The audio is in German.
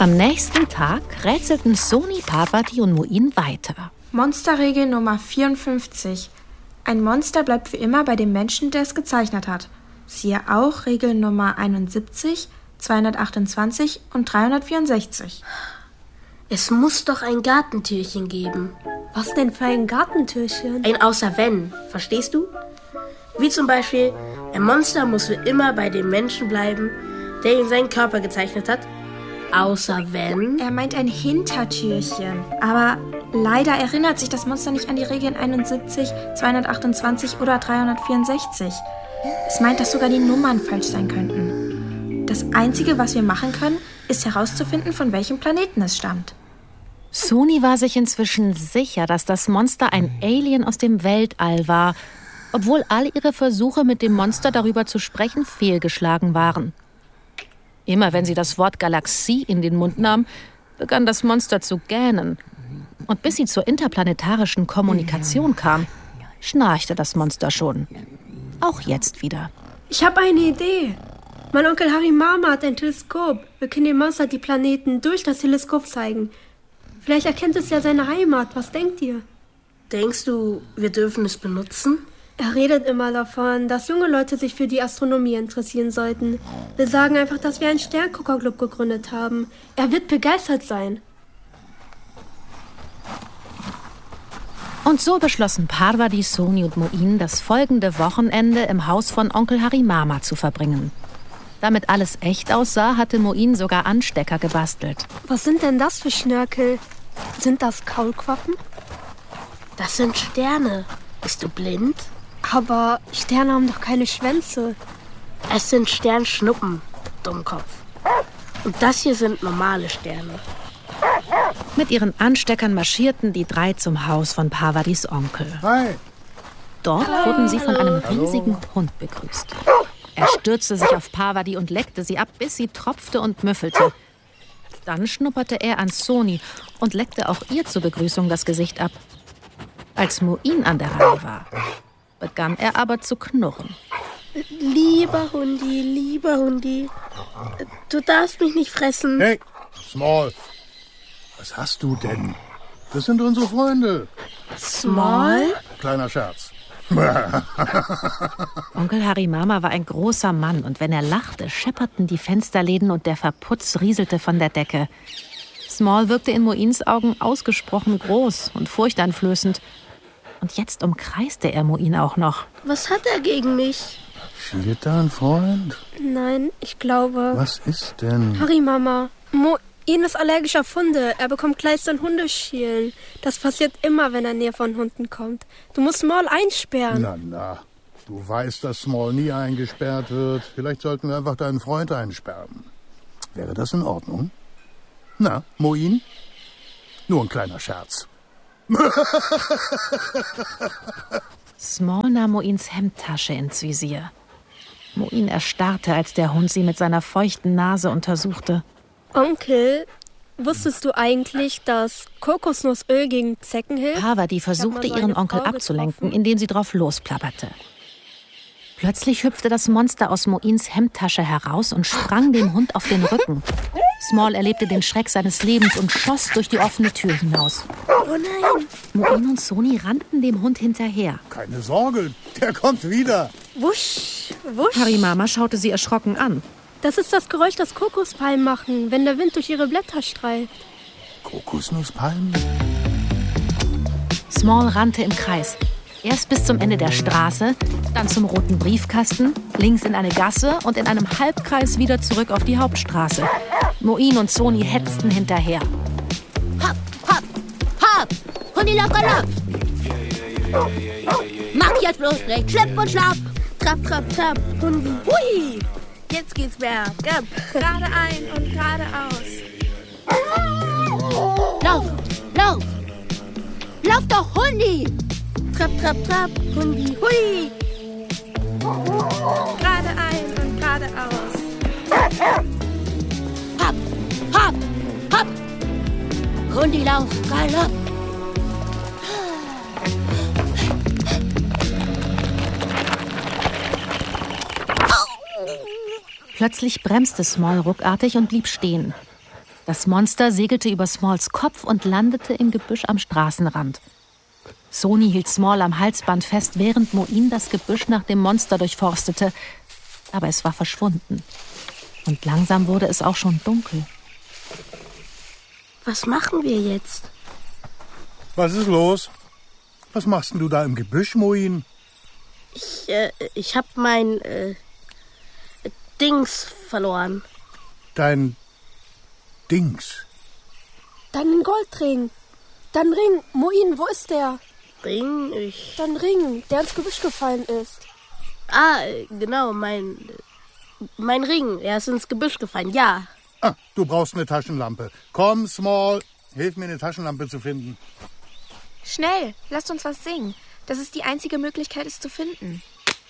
Am nächsten Tag rätselten Soni, Parvati und Moin weiter. Monsterregel Nummer 54. Ein Monster bleibt für immer bei dem Menschen, der es gezeichnet hat. Siehe auch Regel Nummer 71, 228 und 364. Es muss doch ein Gartentürchen geben. Was denn für ein Gartentürchen? Ein Außer-Wenn, verstehst du? Wie zum Beispiel, ein Monster muss für immer bei dem Menschen bleiben, der ihn seinen Körper gezeichnet hat. Außer wenn... Er meint ein Hintertürchen. Aber leider erinnert sich das Monster nicht an die Regeln 71, 228 oder 364. Es meint, dass sogar die Nummern falsch sein könnten. Das Einzige, was wir machen können, ist herauszufinden, von welchem Planeten es stammt. Soni war sich inzwischen sicher, dass das Monster ein Alien aus dem Weltall war, obwohl all ihre Versuche, mit dem Monster darüber zu sprechen, fehlgeschlagen waren. Immer wenn sie das Wort Galaxie in den Mund nahm, begann das Monster zu gähnen. Und bis sie zur interplanetarischen Kommunikation kam, schnarchte das Monster schon. Auch jetzt wieder. Ich habe eine Idee. Mein Onkel Harimama hat ein Teleskop. Wir können dem Monster die Planeten durch das Teleskop zeigen. Vielleicht erkennt es ja seine Heimat. Was denkt ihr? Denkst du, wir dürfen es benutzen? Er redet immer davon, dass junge Leute sich für die Astronomie interessieren sollten. Wir sagen einfach, dass wir einen Sternguckerclub gegründet haben. Er wird begeistert sein. Und so beschlossen Parvati, Soni und Moin, das folgende Wochenende im Haus von Onkel Harimama zu verbringen. Damit alles echt aussah, hatte Moin sogar Anstecker gebastelt. Was sind denn das für Schnörkel? Sind das Kaulquappen? Das sind Sterne. Bist du blind? Aber Sterne haben doch keine Schwänze. Es sind Sternschnuppen, Dummkopf. Und das hier sind normale Sterne. Mit ihren Ansteckern marschierten die drei zum Haus von Parvatis Onkel. Hi. Dort wurden sie von einem riesigen Hund begrüßt. Er stürzte sich auf Parvati und leckte sie ab, bis sie tropfte und müffelte. Dann schnupperte er an Soni und leckte auch ihr zur Begrüßung das Gesicht ab. Als Moin an der Reihe war, begann er aber zu knurren. Lieber Hundi, du darfst mich nicht fressen. Hey, Small, was hast du denn? Das sind unsere Freunde. Small? Kleiner Scherz. Onkel Harimama war ein großer Mann und wenn er lachte, schepperten die Fensterläden und der Verputz rieselte von der Decke. Small wirkte in Moins Augen ausgesprochen groß und furchteinflößend. Und jetzt umkreiste er Moin auch noch. Was hat er gegen mich? Schielt da ein Freund? Nein, ich glaube... Was ist denn? Harimama, Moin ist allergisch auf Hunde. Er bekommt Kleister und Hundeschielen. Das passiert immer, wenn er näher von Hunden kommt. Du musst Small einsperren. Na. Du weißt, dass Small nie eingesperrt wird. Vielleicht sollten wir einfach deinen Freund einsperren. Wäre das in Ordnung? Na, Moin? Nur ein kleiner Scherz. Small nahm Moins Hemdtasche ins Visier. Moin erstarrte, als der Hund sie mit seiner feuchten Nase untersuchte. Onkel, wusstest du eigentlich, dass Kokosnussöl gegen Zecken hilft? Parvati versuchte, ihren Onkel abzulenken, indem sie drauf losplapperte. Plötzlich hüpfte das Monster aus Moins Hemdtasche heraus und sprang dem Hund auf den Rücken. Small erlebte den Schreck seines Lebens und schoss durch die offene Tür hinaus. Oh nein! Moin und Soni rannten dem Hund hinterher. Keine Sorge, der kommt wieder. Wusch, wusch. Harimama schaute sie erschrocken an. Das ist das Geräusch, das Kokospalmen machen, wenn der Wind durch ihre Blätter streift. Kokosnusspalmen? Small rannte im Kreis. Erst bis zum Ende der Straße, dann zum roten Briefkasten, links in eine Gasse und in einem Halbkreis wieder zurück auf die Hauptstraße. Moin und Soni hetzten hinterher. Hopp, hopp, hopp! Hundi, locker, lock! Mach jetzt bloß nicht! Schlipp und schlapp! Trapp, trapp, trapp, Hundi. Hui! Jetzt geht's bergab. Gerade ein und geradeaus. Lauf, lauf! Lauf doch, Hundi! Trapp, trapp, trapp, Hundi. Hui! Gerade ein und geradeaus. Hopp, hopp, hopp! Hundi, lauf, galopp! Plötzlich bremste Small ruckartig und blieb stehen. Das Monster segelte über Smalls Kopf und landete im Gebüsch am Straßenrand. Soni hielt Small am Halsband fest, während Moin das Gebüsch nach dem Monster durchforstete. Aber es war verschwunden. Und langsam wurde es auch schon dunkel. Was machen wir jetzt? Was ist los? Was machst denn du da im Gebüsch, Moin? Ich hab mein Dings verloren. Dein Dings? Deinen Goldring. Dein Ring. Moin, wo ist der? Ring? Dein Ring, der ins Gebüsch gefallen ist. Genau, mein Ring. Er ist ins Gebüsch gefallen, ja. Ah, du brauchst eine Taschenlampe. Komm, Small, hilf mir, eine Taschenlampe zu finden. Schnell, lasst uns was singen. Das ist die einzige Möglichkeit, es zu finden.